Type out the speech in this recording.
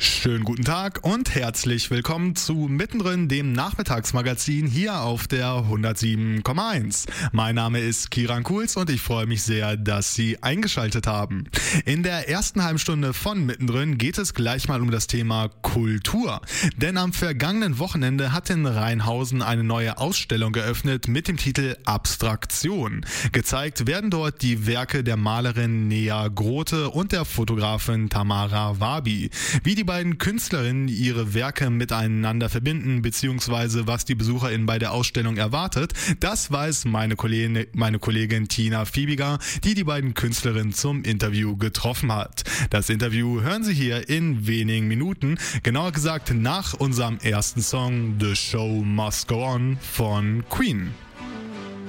Schönen guten Tag und herzlich willkommen zu Mittendrin, dem Nachmittagsmagazin hier auf der 107,1. Mein Name ist Kiran Kuhls und ich freue mich sehr, dass Sie eingeschaltet haben. In der ersten halben Stunde von Mittendrin geht es gleich mal um das Thema Kultur. Denn am vergangenen Wochenende hat in Rheinhausen eine neue Ausstellung geöffnet mit dem Titel Abstraktion. Gezeigt werden dort die Werke der Malerin Nea Grote und der Fotografin Tamara Wabi. Wie die beiden Künstlerinnen ihre Werke miteinander verbinden, beziehungsweise was die BesucherInnen bei der Ausstellung erwartet, das weiß meine Kollegin Tina Fiebiger, die beiden Künstlerinnen zum Interview getroffen hat. Das Interview hören Sie hier in wenigen Minuten, genauer gesagt nach unserem ersten Song The Show Must Go On von Queen.